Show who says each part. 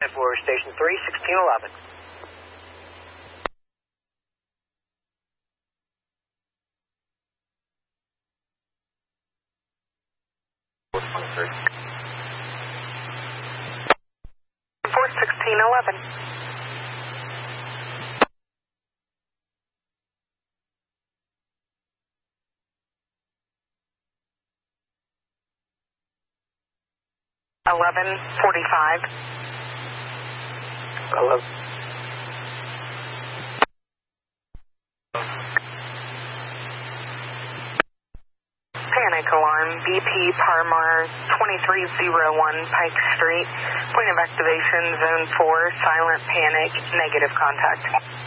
Speaker 1: For Station 3, 1611. For 1611. $11:45. 11. Panic alarm, BP Parmar 2301 Pike Street. Point of activation, Zone 4, silent panic, negative contact.